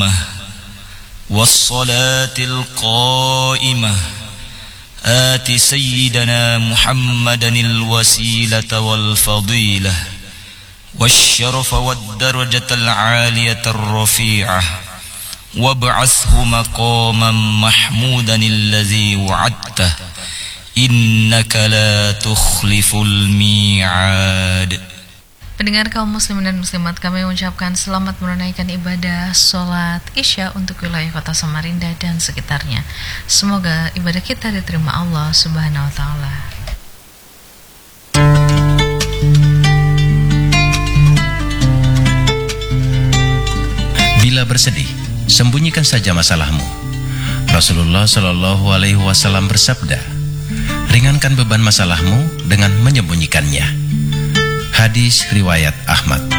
التامة والصلاة القائمة آت سيدنا محمدا الوسيلة والفضيلة والشرف والدرجة العالية الرفيعة وابعثه مقاما محمودا الذي وعدته إنك لا تخلف الميعاد. Pendengar kaum muslimin dan muslimat, kami mengucapkan selamat menunaikan ibadah sholat Isya untuk wilayah kota Samarinda dan sekitarnya. Semoga ibadah kita diterima Allah Subhanahu wa ta'ala. Bila bersedih, sembunyikan saja masalahmu. Rasulullah Shallallahu Alaihi Wasallam bersabda, ringankan beban masalahmu dengan menyembunyikannya. Hadis riwayat Ahmad.